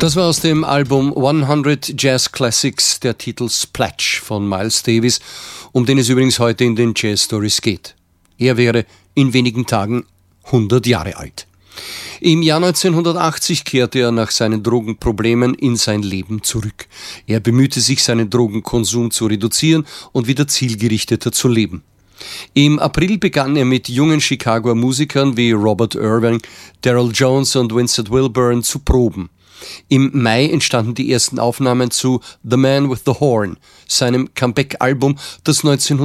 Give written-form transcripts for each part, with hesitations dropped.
Das war aus dem Album 100 Jazz Classics der Titel Splash von Miles Davis, um den es übrigens heute in den Jazz Stories geht. Er wäre in wenigen Tagen 100 Jahre alt. Im Jahr 1980 kehrte er nach seinen Drogenproblemen in sein Leben zurück. Er bemühte sich, seinen Drogenkonsum zu reduzieren und wieder zielgerichteter zu leben. Im April begann er mit jungen Chicagoer Musikern wie Robert Irving, Darryl Jones und Vincent Wilburn zu proben. Im Mai entstanden die ersten Aufnahmen zu The Man with the Horn, seinem Comeback-Album, das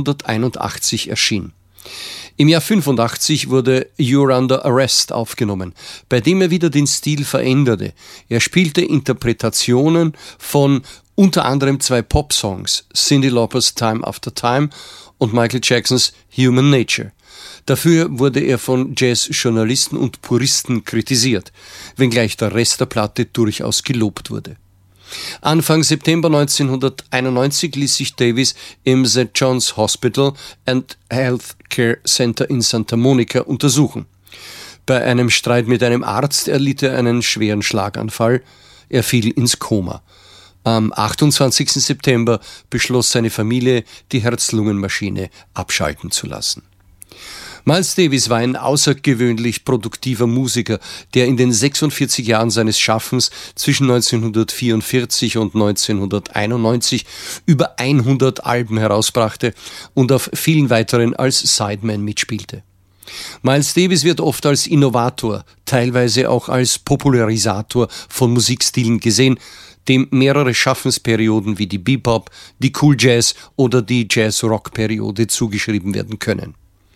1981 erschien. Im Jahr 85 wurde You're Under Arrest aufgenommen, bei dem er wieder den Stil veränderte. Er spielte Interpretationen von unter anderem 2 Pop-Songs, Cyndi Laupers Time After Time und Michael Jacksons Human Nature. Dafür wurde er von Jazzjournalisten und Puristen kritisiert, wenngleich der Rest der Platte durchaus gelobt wurde. Anfang September 1991 ließ sich Davis im St. John's Hospital and Health Care Center in Santa Monica untersuchen. Bei einem Streit mit einem Arzt erlitt er einen schweren Schlaganfall. Er fiel ins Koma. Am 28. September beschloss seine Familie, die Herz-Lungen-Maschine abschalten zu lassen. Miles Davis war ein außergewöhnlich produktiver Musiker, der in den 46 Jahren seines Schaffens zwischen 1944 und 1991 über 100 Alben herausbrachte und auf vielen weiteren als Sideman mitspielte. Miles Davis wird oft als Innovator, teilweise auch als Popularisator von Musikstilen gesehen, dem mehrere Schaffensperioden wie die Bebop, die Cool Jazz oder die Jazz-Rock-Periode zugeschrieben werden können.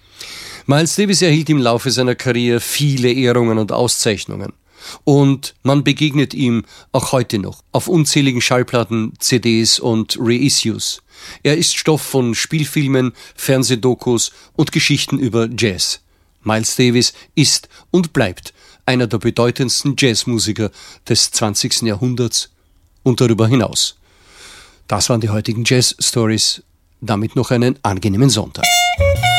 Miles Davis erhielt im Laufe seiner Karriere viele Ehrungen und Auszeichnungen. Und man begegnet ihm auch heute noch auf unzähligen Schallplatten, CDs und Reissues. Er ist Stoff von Spielfilmen, Fernsehdokus und Geschichten über Jazz. Miles Davis ist und bleibt einer der bedeutendsten Jazzmusiker des 20. Jahrhunderts und darüber hinaus. Das waren die heutigen Jazz Stories. Damit noch einen angenehmen Sonntag.